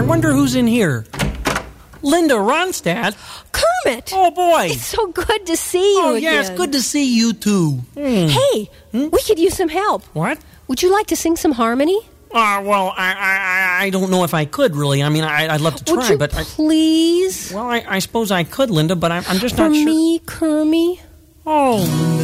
wonder who's in here. Linda Ronstadt? Kermit! Oh, boy. It's so good to see you again. Yeah, it's good to see you, too. Hey, we could use some help. What? Would you like to sing some harmony? Well, I don't know if I could, really. I mean, I'd love to try, Would you but... please? I suppose I could, Linda, but I'm just not sure. For me, Kermie? Oh,